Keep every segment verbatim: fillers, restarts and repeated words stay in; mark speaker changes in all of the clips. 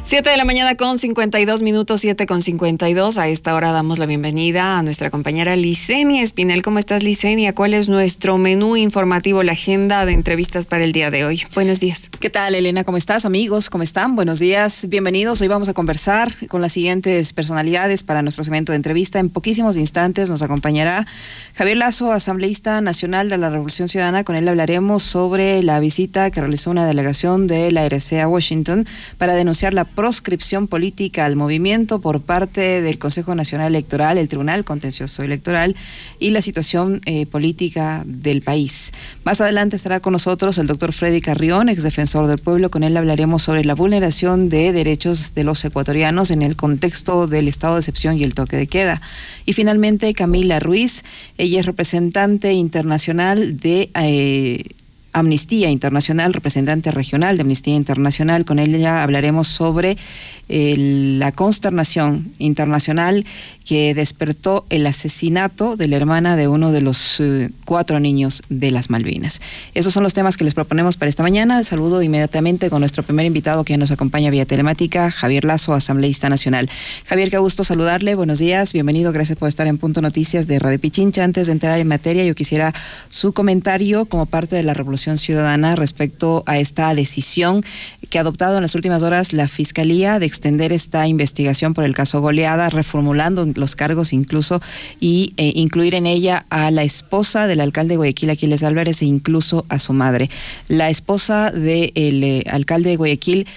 Speaker 1: Siete de la mañana con cincuenta y dos minutos, siete con cincuenta y dos. A esta hora damos la bienvenida a nuestra compañera Licenia Espinel. ¿Cómo estás, Licenia? ¿Cuál es nuestro menú informativo, la agenda de entrevistas para el día de hoy? Buenos días.
Speaker 2: ¿Qué tal, Elena? ¿Cómo estás, amigos? ¿Cómo están? Buenos días, bienvenidos. Hoy vamos a conversar con las siguientes personalidades para nuestro segmento de entrevista. En poquísimos instantes nos acompañará Javier Lazo, asambleísta nacional de la Revolución Ciudadana. Con él hablaremos sobre la visita que realizó una delegación de la A R C a Washington para denunciar la proscripción política al movimiento por parte del Consejo Nacional Electoral, el Tribunal Contencioso Electoral y la situación eh, política del país. Más adelante estará con nosotros el doctor Freddy Carrión, ex defensor del pueblo. Con él hablaremos sobre la vulneración de derechos de los ecuatorianos en el contexto del estado de excepción y el toque de queda. Y finalmente Camila Ruiz, ella es representante internacional de Eh, Amnistía Internacional, representante regional de Amnistía Internacional. Con ella hablaremos sobre eh, la consternación internacional que despertó el asesinato de la hermana de uno de los eh, cuatro niños de las Malvinas. Esos son los temas que les proponemos para esta mañana. Saludo inmediatamente con nuestro primer invitado que nos acompaña vía telemática, Javier Lazo, asambleísta nacional. Javier, qué gusto saludarle. Buenos días, bienvenido, gracias por estar en Punto Noticias de Radio Pichincha. Antes de entrar en materia, yo quisiera su comentario como parte de la Revolución Ciudadana respecto a esta decisión que ha adoptado en las últimas horas la Fiscalía de extender esta investigación por el caso Goleada, reformulando los cargos incluso y eh, incluir en ella a la esposa del alcalde de Guayaquil, Aquiles Álvarez, e incluso a su madre. La esposa del eh, alcalde de Guayaquil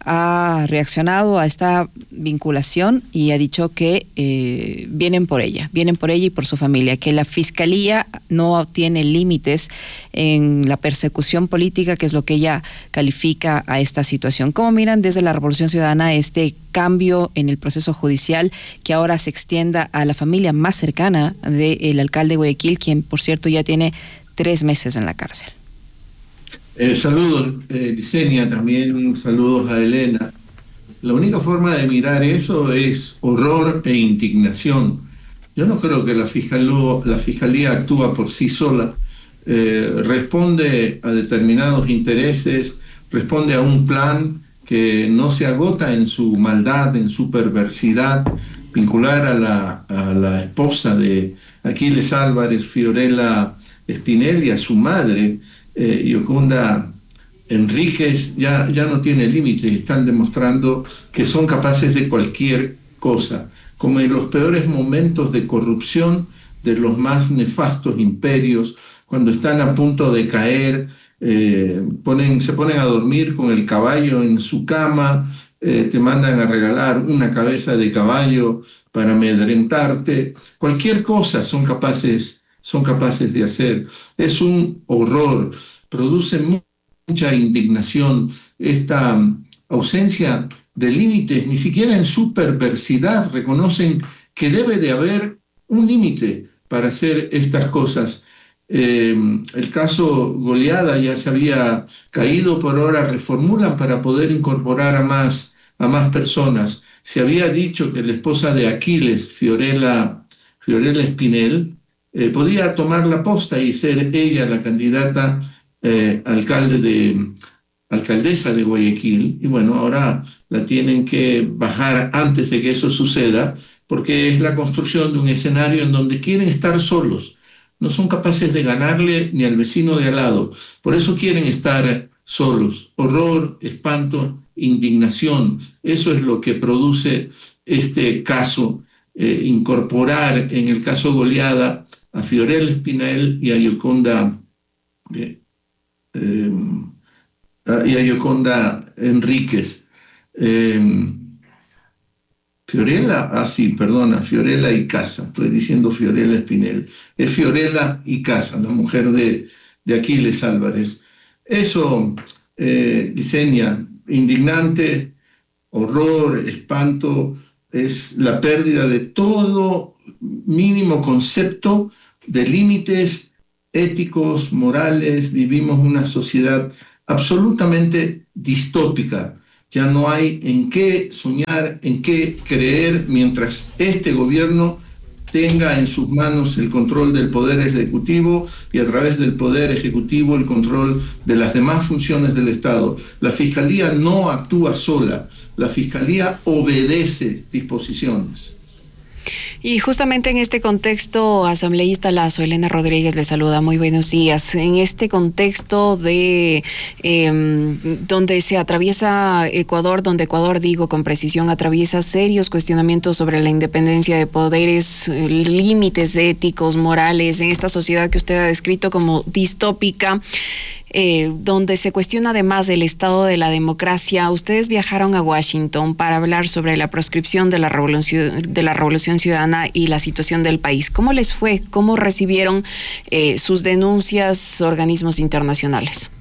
Speaker 2: ha reaccionado a esta vinculación y ha dicho que eh, vienen por ella, vienen por ella y por su familia, que la Fiscalía no tiene límites en la persecución política, que es lo que ella califica a esta situación. ¿Cómo miran desde la Revolución Ciudadana este cambio en el proceso judicial que ahora se extienda a la familia más cercana del alcalde de Guayaquil, quien por cierto ya tiene tres meses en la cárcel?
Speaker 3: Eh, saludos, eh, Licenia, también saludos a Elena. La única forma de mirar eso es horror e indignación. Yo no creo que la fiscalía, la fiscalía actúa por sí sola, eh, responde a determinados intereses, responde a un plan que no se agota en su maldad, en su perversidad. Vincular a la, a la esposa de Aquiles Álvarez, Fiorella Espinel, y a su madre, Eh, Yoconda Enríquez, ya, ya no tiene límites. Están demostrando que son capaces de cualquier cosa, como en los peores momentos de corrupción de los más nefastos imperios, cuando están a punto de caer, eh, ponen, se ponen a dormir con el caballo en su cama, eh, te mandan a regalar una cabeza de caballo para amedrentarte. Cualquier cosa son capaces son capaces de hacer. Es un horror, produce mucha indignación esta ausencia de límites. Ni siquiera en su perversidad reconocen que debe de haber un límite para hacer estas cosas. Eh, el caso Goleada ya se había caído, por ahora reformulan para poder incorporar a más, a más personas. Se había dicho que la esposa de Aquiles, Fiorella, Fiorella Espinel, Eh, podría tomar la posta y ser ella la candidata eh, alcalde de, alcaldesa de Guayaquil. Y bueno, ahora la tienen que bajar antes de que eso suceda, porque es la construcción de un escenario en donde quieren estar solos. No son capaces de ganarle ni al vecino de al lado. Por eso quieren estar solos. Horror, espanto, indignación. Eso es lo que produce este caso. Eh, incorporar en el caso Goleada a Fiorella Espinel y a Yoconda eh, eh, y a Yoconda Enríquez. Eh, Fiorella, ah sí, perdona, Fiorella y Casa, estoy diciendo Fiorella Espinel. Es Fiorella y Casa, la mujer de, de Aquiles Álvarez. Eso, eh, Licenia, indignante, horror, espanto, es la pérdida de todo mínimo concepto de límites éticos, morales. Vivimos una sociedad absolutamente distópica. Ya no hay en qué soñar, en qué creer, mientras este gobierno tenga en sus manos el control del Poder Ejecutivo y a través del Poder Ejecutivo el control de las demás funciones del Estado. La Fiscalía no actúa sola, la Fiscalía obedece disposiciones.
Speaker 1: Y justamente en este contexto, asambleísta Lazo, Elena Rodríguez le saluda, muy buenos días. En este contexto de eh, donde se atraviesa Ecuador, donde Ecuador, digo con precisión, atraviesa serios cuestionamientos sobre la independencia de poderes, eh, límites éticos, morales, en esta sociedad que usted ha descrito como distópica, Eh, donde se cuestiona además el estado de la democracia. Ustedes viajaron a Washington para hablar sobre la proscripción de la revolución, de la revolución ciudadana y la situación del país. ¿Cómo les fue? ¿Cómo recibieron eh, sus denuncias organismos internacionales?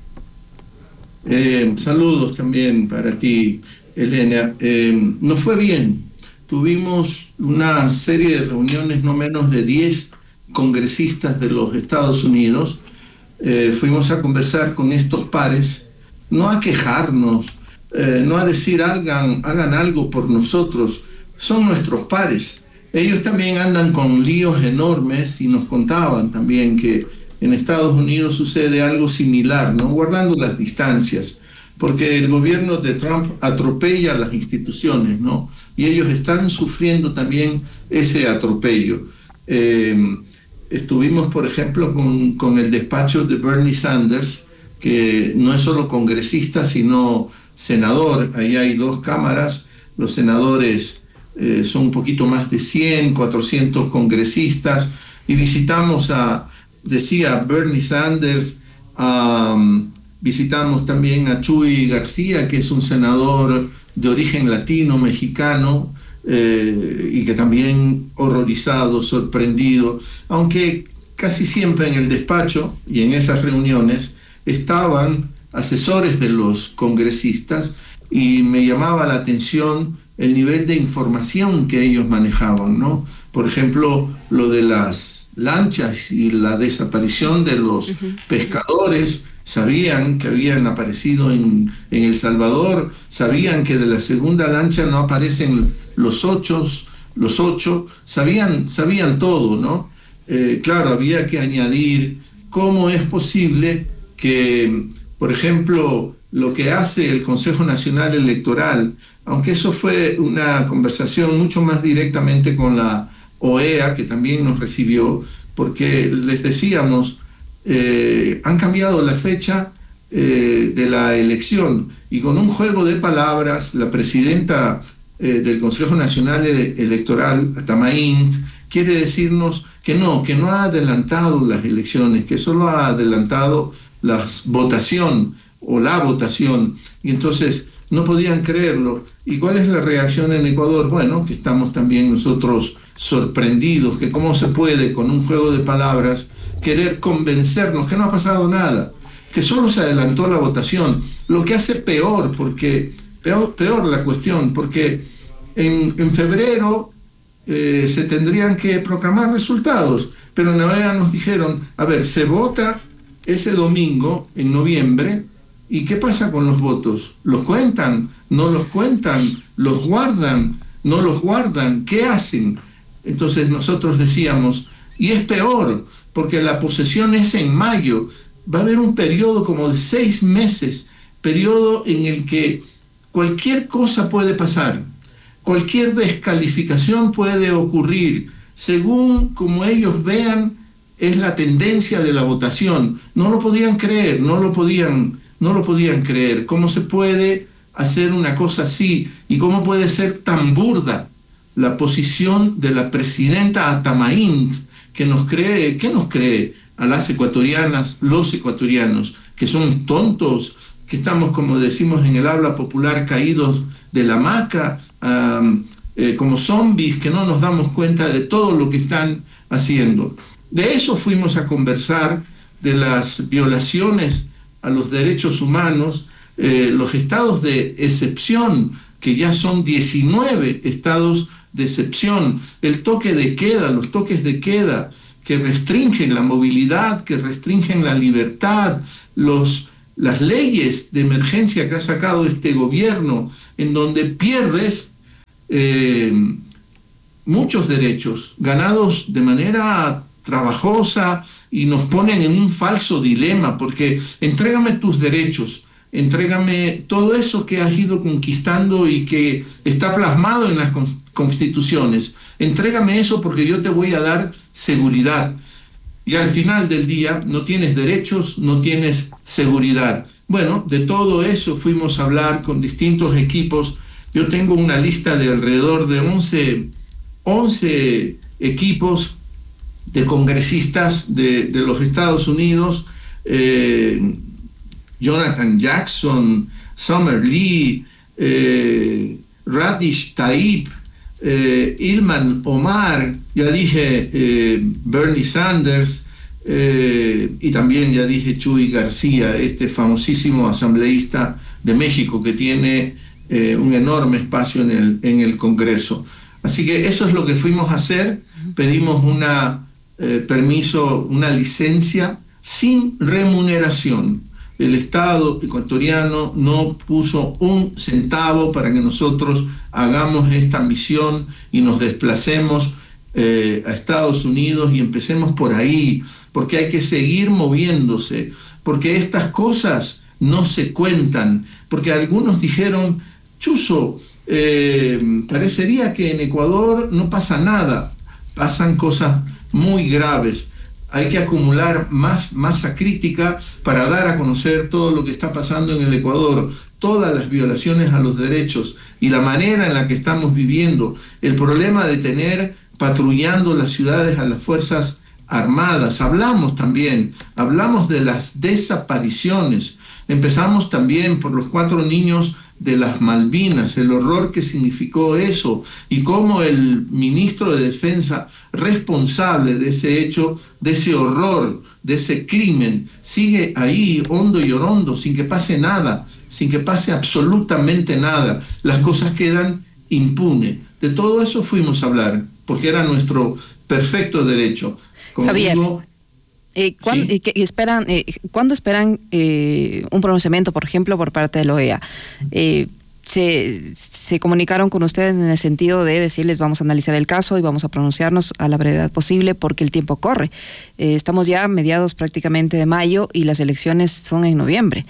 Speaker 3: Eh, saludos también para ti, Elena. Eh, nos fue bien. Tuvimos una serie de reuniones, no menos de diez congresistas de los Estados Unidos. Eh, fuimos a conversar con estos pares, no a quejarnos, eh, no a decir hagan, hagan algo por nosotros, son nuestros pares. Ellos también andan con líos enormes y nos contaban también que en Estados Unidos sucede algo similar, ¿no? Guardando las distancias, porque el gobierno de Trump atropella las instituciones, ¿no? Y ellos están sufriendo también ese atropello. Eh, Estuvimos, por ejemplo, con, con el despacho de Bernie Sanders, que no es solo congresista, sino senador. Ahí hay dos cámaras. Los senadores eh, son un poquito más de cien, cuatrocientos congresistas. Y visitamos a, decía Bernie Sanders, um, visitamos también a Chuy García, que es un senador de origen latino, mexicano, Eh, y que también horrorizado, sorprendido, aunque casi siempre en el despacho y en esas reuniones estaban asesores de los congresistas y me llamaba la atención el nivel de información que ellos manejaban, ¿no? Por ejemplo, lo de las lanchas y la desaparición de los uh-huh. pescadores. Sabían que habían aparecido en, en El Salvador, sabían que de la segunda lancha no aparecen los ocho, los ocho, sabían, sabían todo, ¿no? Eh, claro, había que añadir cómo es posible que, por ejemplo, lo que hace el Consejo Nacional Electoral, aunque eso fue una conversación mucho más directamente con la O E A, que también nos recibió, porque les decíamos, Eh, han cambiado la fecha eh, de la elección y con un juego de palabras la presidenta eh, del Consejo Nacional Electoral, Tamaín, quiere decirnos que no, que no ha adelantado las elecciones, que solo ha adelantado la votación o la votación, y entonces no podían creerlo. ¿Y cuál es la reacción en Ecuador? Bueno, que estamos también nosotros sorprendidos, que cómo se puede con un juego de palabras querer convencernos que no ha pasado nada, que solo se adelantó la votación, lo que hace peor, porque peor, peor la cuestión, porque en, en febrero eh, se tendrían que proclamar resultados, pero en la O E A nos dijeron, a ver, se vota ese domingo, en noviembre, ¿y qué pasa con los votos? ¿Los cuentan? ¿No los cuentan? ¿Los guardan? ¿No los guardan? ¿Qué hacen? Entonces nosotros decíamos, y es peor, porque la posesión es en mayo, va a haber un periodo como de seis meses, periodo en el que cualquier cosa puede pasar, cualquier descalificación puede ocurrir, según como ellos vean es la tendencia de la votación. No lo podían creer, no lo podían, no lo podían creer. ¿Cómo se puede hacer una cosa así? ¿Y cómo puede ser tan burda la posición de la presidenta Atamaín, que nos cree, ¿qué nos cree a las ecuatorianas, los ecuatorianos, que son tontos, que estamos, como decimos en el habla popular, caídos de la hamaca, um, eh, como zombies, que no nos damos cuenta de todo lo que están haciendo? De eso fuimos a conversar, de las violaciones a los derechos humanos, eh, los estados de excepción, que ya son diecinueve estados de excepción, el toque de queda, los toques de queda que restringen la movilidad, que restringen la libertad, los, las leyes de emergencia que ha sacado este gobierno, en donde pierdes eh, muchos derechos ganados de manera trabajosa y nos ponen en un falso dilema, porque entrégame tus derechos, entrégame todo eso que has ido conquistando y que está plasmado en las constituciones, entrégame eso porque yo te voy a dar seguridad. Y al final del día no tienes derechos, no tienes seguridad. Bueno, de todo eso fuimos a hablar con distintos equipos. Yo tengo una lista de alrededor de once, once equipos de congresistas de, de los Estados Unidos, eh, Jonathan Jackson, Summer Lee, eh, Radish Tlaib, eh, Ilhan Omar, ya dije eh, Bernie Sanders, eh, y también ya dije Chuy García, este famosísimo asambleísta de México que tiene eh, un enorme espacio en el, en el Congreso. Así que eso es lo que fuimos a hacer. Pedimos una eh, permiso, una licencia sin remuneración. El Estado ecuatoriano no puso un centavo para que nosotros hagamos esta misión y nos desplacemos eh, a Estados Unidos y empecemos por ahí, porque hay que seguir moviéndose, porque estas cosas no se cuentan, porque algunos dijeron, Chuzo, eh, parecería que en Ecuador no pasa nada, pasan cosas muy graves. Hay que acumular más masa crítica para dar a conocer todo lo que está pasando en el Ecuador, todas las violaciones a los derechos y la manera en la que estamos viviendo, el problema de tener patrullando las ciudades a las Fuerzas Armadas. Hablamos también, hablamos de las desapariciones, empezamos también por los cuatro niños de las Malvinas, el horror que significó eso y cómo el ministro de Defensa responsable de ese hecho, de ese horror, de ese crimen, sigue ahí hondo y orondo sin que pase nada, sin que pase absolutamente nada. Las cosas quedan impunes. De todo eso fuimos a hablar, porque era nuestro perfecto derecho. Como
Speaker 2: Javier,
Speaker 3: digo,
Speaker 2: eh, ¿cuándo,
Speaker 3: sí.
Speaker 2: eh, esperan, eh, ¿cuándo esperan eh, un pronunciamiento, por ejemplo, por parte de la O E A? Eh, se, se comunicaron con ustedes en el sentido de decirles vamos a analizar el caso y vamos a pronunciarnos a la brevedad posible porque el tiempo corre. Eh, estamos ya a mediados prácticamente de mayo y las elecciones son en noviembre.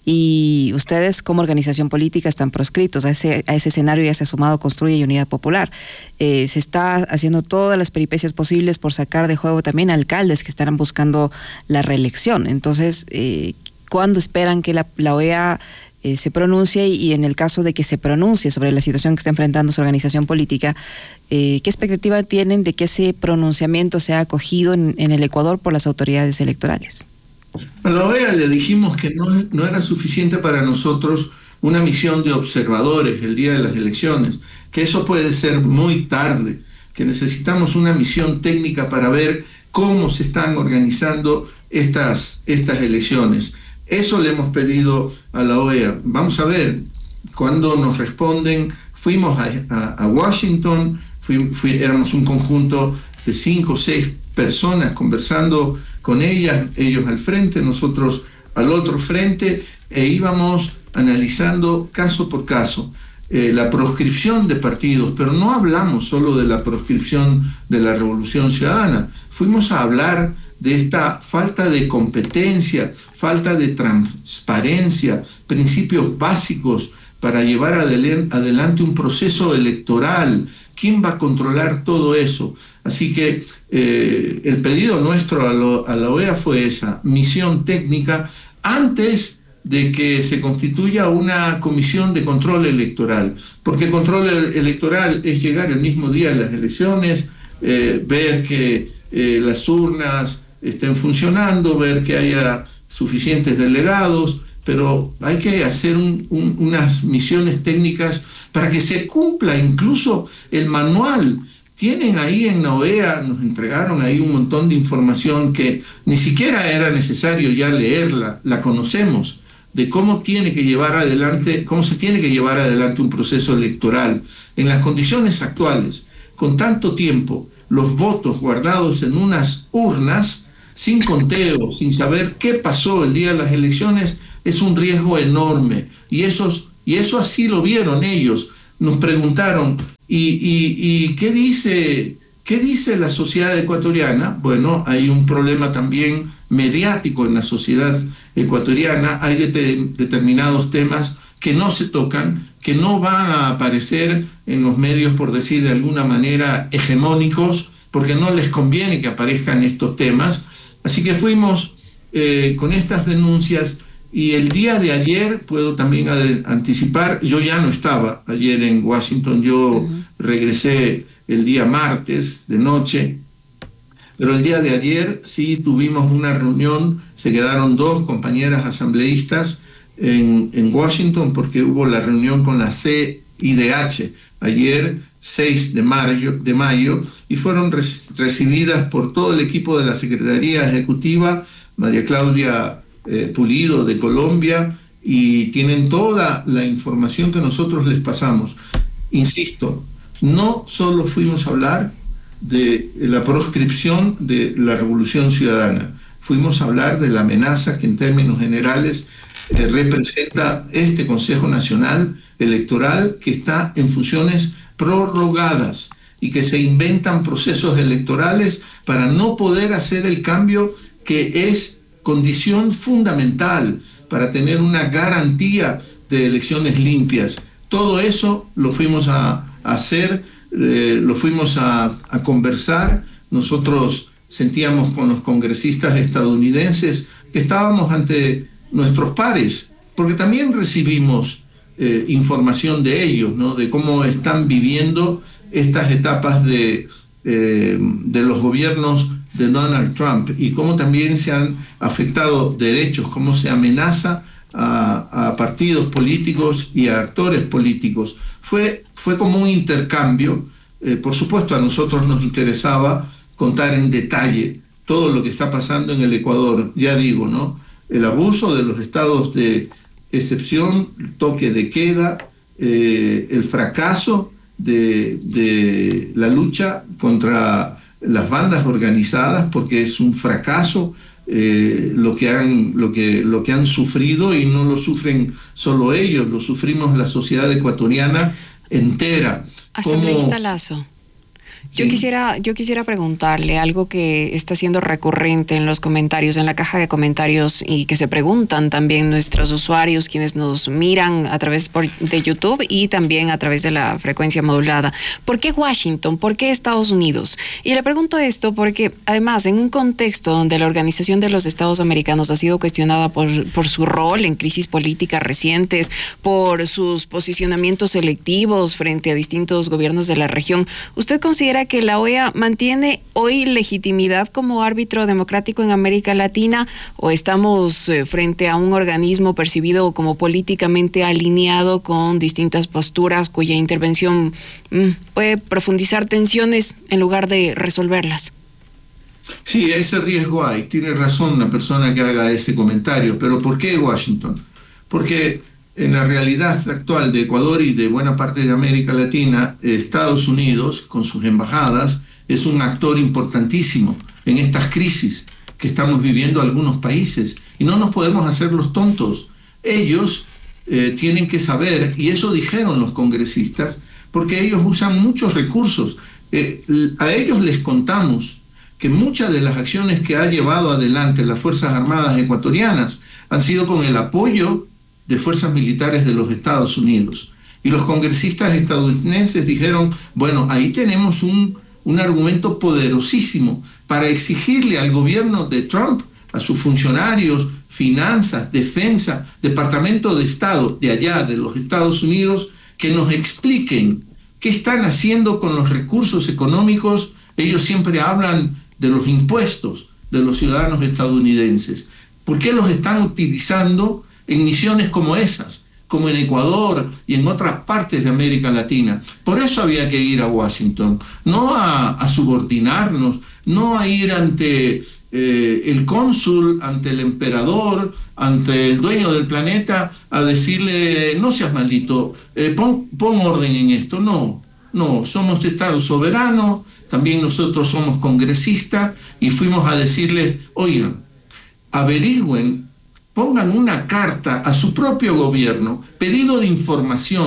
Speaker 2: Y ustedes como organización política están proscritos. A ese, a ese escenario ya se ha sumado Construye y Unidad Popular. Eh, se está haciendo todas las peripecias posibles por sacar de juego también alcaldes que estarán buscando la reelección. Entonces, eh, ¿cuándo esperan que la, la O E A eh, se pronuncie? Y en el caso de que se pronuncie sobre la situación que está enfrentando su organización política, eh, ¿qué expectativa tienen de que ese pronunciamiento sea acogido en, en el Ecuador por las autoridades electorales?
Speaker 3: A la O E A le dijimos que no, no era suficiente para nosotros una misión de observadores el día de las elecciones, que eso puede ser muy tarde, que necesitamos una misión técnica para ver cómo se están organizando estas, estas elecciones. Eso le hemos pedido a la O E A. Vamos a ver cuándo nos responden. Fuimos a, a, a Washington, fui, fui, éramos un conjunto de cinco o seis personas conversando con ellas, ellos al frente, nosotros al otro frente, e íbamos analizando caso por caso eh, la proscripción de partidos, pero no hablamos solo de la proscripción de la Revolución Ciudadana, fuimos a hablar de esta falta de competencia, falta de transparencia, principios básicos para llevar adelante un proceso electoral. ¿Quién va a controlar todo eso? Así que eh, el pedido nuestro a, lo, a la O E A fue esa, misión técnica, antes de que se constituya una comisión de control electoral, porque control electoral es llegar el mismo día de las elecciones, eh, ver que eh, las urnas estén funcionando, ver que haya suficientes delegados, pero hay que hacer un, un, unas misiones técnicas para que se cumpla incluso el manual. Tienen ahí en la O E A, nos entregaron ahí un montón de información que ni siquiera era necesario ya leerla, la conocemos, de cómo tiene que llevar adelante, cómo se tiene que llevar adelante un proceso electoral en las condiciones actuales, con tanto tiempo, los votos guardados en unas urnas, sin conteo, sin saber qué pasó el día de las elecciones, es un riesgo enorme. Y, esos, y eso así lo vieron ellos. nos preguntaron, ¿y, y, y qué dice, qué dice la sociedad ecuatoriana? Bueno, hay un problema también mediático en la sociedad ecuatoriana, hay de, determinados temas que no se tocan, que no van a aparecer en los medios, por decir de alguna manera, hegemónicos, porque no les conviene que aparezcan estos temas. Así que fuimos eh, con estas denuncias, y el día de ayer, puedo también anticipar, yo ya no estaba ayer en Washington, yo uh-huh. regresé el día martes de noche, pero el día de ayer sí tuvimos una reunión, se quedaron dos compañeras asambleístas en, en Washington, porque hubo la reunión con la C I D H ayer, seis de mayo, de mayo y fueron re- recibidas por todo el equipo de la Secretaría Ejecutiva, María Claudia eh, Pulido de Colombia, y tienen toda la información que nosotros les pasamos. Insisto, no solo fuimos a hablar de la proscripción de la Revolución Ciudadana, fuimos a hablar de la amenaza que en términos generales eh, representa este Consejo Nacional Electoral, que está en funciones prorrogadas y que se inventan procesos electorales para no poder hacer el cambio que es condición fundamental para tener una garantía de elecciones limpias. Todo eso lo fuimos a, a hacer, eh, lo fuimos a, a conversar. Nosotros sentíamos con los congresistas estadounidenses que estábamos ante nuestros pares, porque también recibimos eh, información de ellos, ¿no? De cómo están viviendo estas etapas de, eh, de los gobiernos de Donald Trump y cómo también se han afectado derechos, cómo se amenaza a, a partidos políticos y a actores políticos. Fue, fue como un intercambio. Eh, por supuesto, a nosotros nos interesaba contar en detalle todo lo que está pasando en el Ecuador. Ya digo, ¿no? El abuso de los estados de excepción, el toque de queda, eh, el fracaso de, de la lucha contra las bandas organizadas, porque es un fracaso eh, lo que han lo que lo que han sufrido, y no lo sufren solo ellos, lo sufrimos la sociedad ecuatoriana entera.
Speaker 1: Asambleísta Lazo, yo, sí. quisiera, yo quisiera preguntarle algo que está siendo recurrente en los comentarios, en la caja de comentarios, y que se preguntan también nuestros usuarios, quienes nos miran a través por, de YouTube y también a través de la frecuencia modulada. ¿Por qué Washington? ¿Por qué Estados Unidos? Y le pregunto esto porque, además, en un contexto donde la Organización de los Estados Americanos ha sido cuestionada por, por su rol en crisis políticas recientes, por sus posicionamientos selectivos frente a distintos gobiernos de la región, ¿usted considera que la O E A mantiene hoy legitimidad como árbitro democrático en América Latina, o estamos eh, frente a un organismo percibido como políticamente alineado con distintas posturas cuya intervención mm, puede profundizar tensiones en lugar de resolverlas?
Speaker 3: Sí, ese riesgo hay. Tiene razón la persona que haga ese comentario, pero ¿por qué Washington? Porque en la realidad actual de Ecuador y de buena parte de América Latina, Estados Unidos, con sus embajadas, es un actor importantísimo en estas crisis que estamos viviendo algunos países, y no nos podemos hacer los tontos. Ellos eh, tienen que saber, y eso dijeron los congresistas, porque ellos usan muchos recursos. Eh, a ellos les contamos que muchas de las acciones que ha llevado adelante las Fuerzas Armadas ecuatorianas han sido con el apoyo de fuerzas militares de los Estados Unidos. Y los congresistas estadounidenses dijeron, bueno, ahí tenemos un, un argumento poderosísimo para exigirle al gobierno de Trump, a sus funcionarios, finanzas, defensa, Departamento de Estado de allá, de los Estados Unidos, que nos expliquen qué están haciendo con los recursos económicos. Ellos siempre hablan de los impuestos de los ciudadanos estadounidenses. ¿Por qué los están utilizando en misiones como esas, como en Ecuador y en otras partes de América Latina? Por eso había que ir a Washington, no a, a subordinarnos, no a ir ante eh, el cónsul, ante el emperador, ante el dueño del planeta, a decirle, no seas maldito, eh, pon, pon orden en esto. No, no, somos Estado soberano, también nosotros somos congresistas, y fuimos a decirles, oigan, averigüen, pongan una carta a su propio gobierno, pedido de información,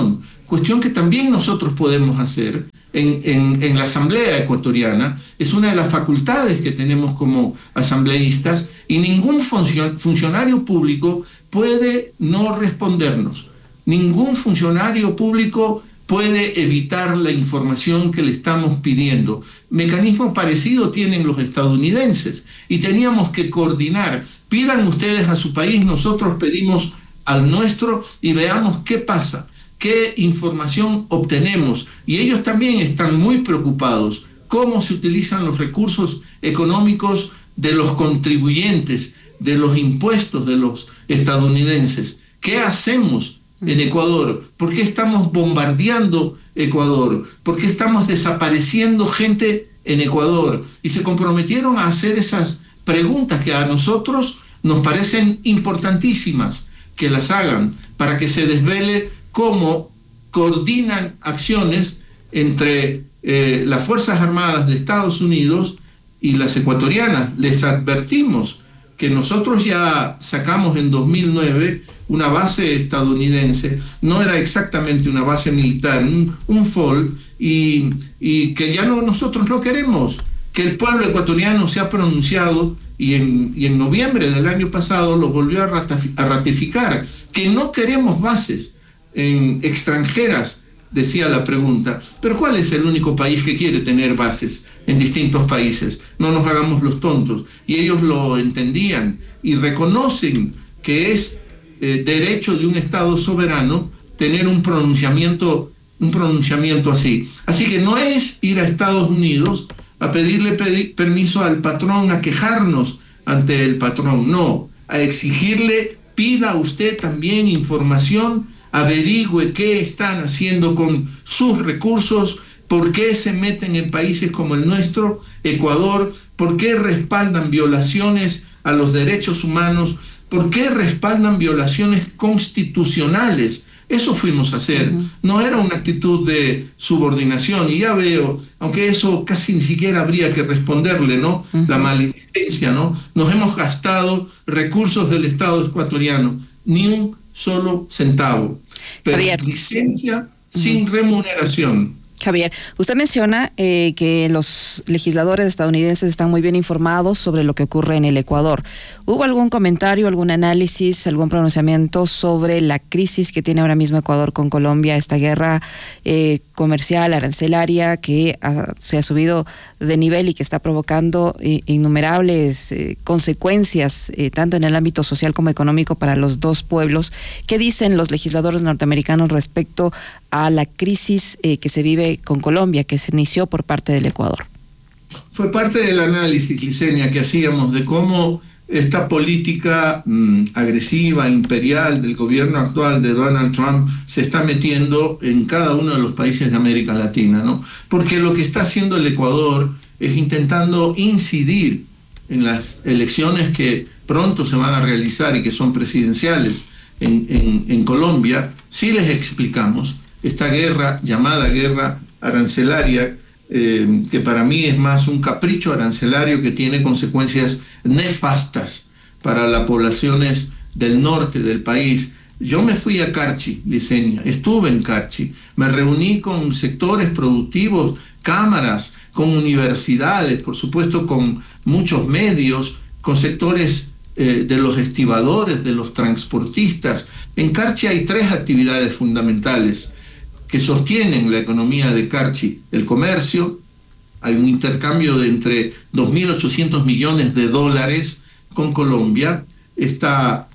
Speaker 3: cuestión que también nosotros podemos hacer en, en, en la Asamblea Ecuatoriana. Es una de las facultades que tenemos como asambleístas y ningún funcionario público puede no respondernos. Ningún funcionario público puede evitar la información que le estamos pidiendo. Mecanismos parecidos tienen los estadounidenses y teníamos que coordinar. Pidan ustedes a su país, nosotros pedimos al nuestro y veamos qué pasa, qué información obtenemos. Y ellos también están muy preocupados cómo se utilizan los recursos económicos de los contribuyentes, de los impuestos de los estadounidenses. ¿Qué hacemos en Ecuador? ¿Por qué estamos bombardeando Ecuador? ¿Por qué estamos desapareciendo gente en Ecuador? Y se comprometieron a hacer esas preguntas que a nosotros nos parecen importantísimas que las hagan, para que se desvele cómo coordinan acciones entre eh, las Fuerzas Armadas de Estados Unidos y las ecuatorianas. Les advertimos que nosotros ya sacamos en dos mil nueve una base estadounidense, no era exactamente una base militar, un, un F O L, y, y que ya no, nosotros no queremos, que el pueblo ecuatoriano se ha pronunciado y en, y en noviembre del año pasado lo volvió a, ratific, a ratificar, que no queremos bases en extranjeras, decía la pregunta. Pero ¿cuál es el único país que quiere tener bases en distintos países? No nos hagamos los tontos. Y ellos lo entendían y reconocen que es eh, derecho de un Estado soberano tener un pronunciamiento, un pronunciamiento así. Así que no es ir a Estados Unidos a pedirle pedi- permiso al patrón, a quejarnos ante el patrón, no, a exigirle, pida usted también información, averigüe qué están haciendo con sus recursos, por qué se meten en países como el nuestro, Ecuador, por qué respaldan violaciones a los derechos humanos, por qué respaldan violaciones constitucionales. Eso fuimos a hacer. Uh-huh. No era una actitud de subordinación. Y ya veo, aunque eso casi ni siquiera habría que responderle, ¿no? Uh-huh. La maledicencia, ¿no? Nos hemos gastado recursos del Estado ecuatoriano, ni un solo centavo. Pero Javier, licencia uh-huh. sin remuneración.
Speaker 2: Javier, usted menciona eh, que los legisladores estadounidenses están muy bien informados sobre lo que ocurre en el Ecuador. ¿Hubo algún comentario, algún análisis, algún pronunciamiento sobre la crisis que tiene ahora mismo Ecuador con Colombia, esta guerra eh, comercial, arancelaria, que ha, se ha subido de nivel y que está provocando eh, innumerables eh, consecuencias, eh, tanto en el ámbito social como económico para los dos pueblos? ¿Qué dicen los legisladores norteamericanos respecto a la crisis eh, que se vive con Colombia, que se inició por parte del Ecuador?
Speaker 3: Fue parte del análisis, Licenia, que hacíamos de cómo esta política mmm, agresiva, imperial del gobierno actual de Donald Trump se está metiendo en cada uno de los países de América Latina, ¿no? Porque lo que está haciendo el Ecuador es intentando incidir en las elecciones que pronto se van a realizar y que son presidenciales en, en, en Colombia. Sí les explicamos esta guerra, llamada guerra arancelaria, eh, que para mí es más un capricho arancelario que tiene consecuencias nefastas para las poblaciones del norte del país. Yo me fui a Carchi, Licenia, estuve en Carchi, me reuní con sectores productivos, cámaras, con universidades, por supuesto con muchos medios, con sectores eh, de los estibadores, de los transportistas. En Carchi hay tres actividades fundamentales que sostienen la economía de Carchi: el comercio. Hay un intercambio de entre dos mil ochocientos millones de dólares con Colombia. Está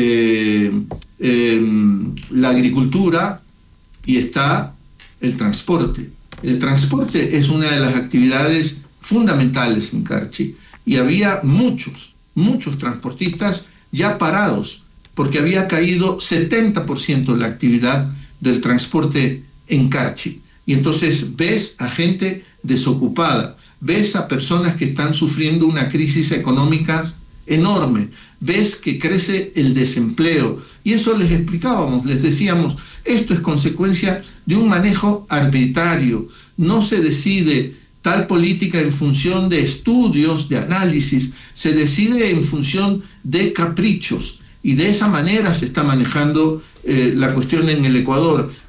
Speaker 3: eh, eh, la agricultura y está el transporte. El transporte es una de las actividades fundamentales en Carchi y había muchos, muchos transportistas ya parados porque había caído setenta por ciento de la actividad del transporte en Carchi. Y entonces ves a gente desocupada, ves a personas que están sufriendo una crisis económica enorme, ves que crece el desempleo. Y eso les explicábamos, les decíamos, esto es consecuencia de un manejo arbitrario. No se decide tal política en función de estudios, de análisis, se decide en función de caprichos. Y de esa manera se está manejando eh, la cuestión en el Ecuador.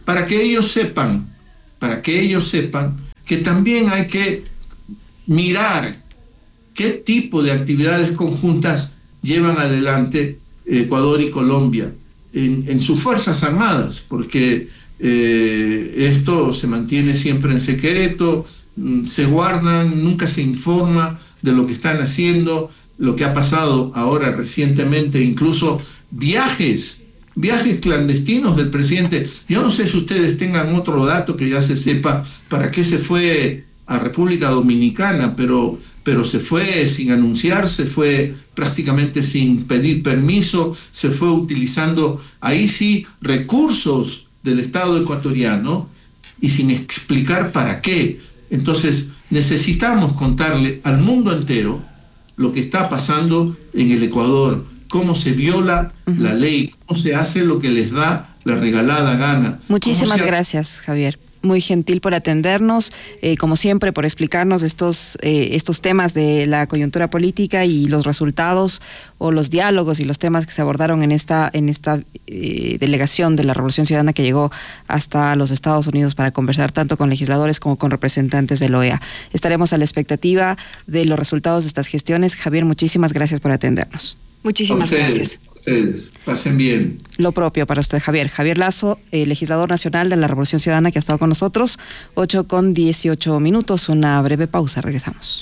Speaker 3: para que ellos sepan, para que ellos sepan que también hay que mirar qué tipo de actividades conjuntas llevan adelante Ecuador y Colombia en, en sus Fuerzas Armadas, porque eh, esto se mantiene siempre en secreto, se guardan, nunca se informa de lo que están haciendo, lo que ha pasado ahora recientemente, incluso viajes, viajes clandestinos del presidente. Yo no sé si ustedes tengan otro dato que ya se sepa para qué se fue a República Dominicana, pero, pero se fue sin anunciar, se fue prácticamente sin pedir permiso, se fue utilizando ahí sí recursos del Estado ecuatoriano y sin explicar para qué. Entonces necesitamos contarle al mundo entero lo que está pasando en el Ecuador, cómo se viola uh-huh. la ley, cómo se hace lo que les da la regalada gana.
Speaker 2: Muchísimas gracias, Javier. Muy gentil por atendernos, eh, como siempre, por explicarnos estos, eh, estos temas de la coyuntura política y los resultados o los diálogos y los temas que se abordaron en esta, en esta eh, delegación de la Revolución Ciudadana que llegó hasta los Estados Unidos para conversar tanto con legisladores como con representantes de la O E A. Estaremos a la expectativa de los resultados de estas gestiones. Javier, muchísimas gracias por atendernos.
Speaker 1: Muchísimas gracias.
Speaker 3: Ustedes, pasen bien.
Speaker 2: Lo propio para usted, Javier. Javier Lazo, eh, legislador nacional de la Revolución Ciudadana, que ha estado con nosotros. ocho con dieciocho minutos, una breve pausa. Regresamos.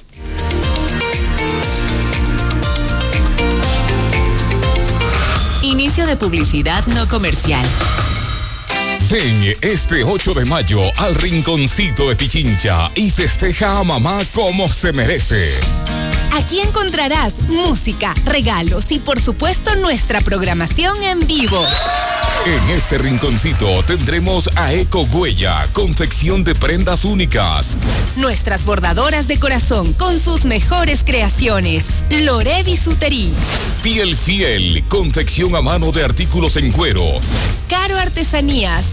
Speaker 4: Inicio de publicidad no comercial.
Speaker 5: Ven este ocho de mayo al Rinconcito de Pichincha y festeja a mamá como se merece.
Speaker 4: Aquí encontrarás música, regalos y por supuesto nuestra programación en vivo.
Speaker 5: En este rinconcito tendremos a Eco Huella, confección de prendas únicas.
Speaker 4: Nuestras bordadoras de corazón con sus mejores creaciones. Lore Bisutería.
Speaker 5: Piel Fiel, confección a mano de artículos en cuero.
Speaker 4: Caro Artesanías,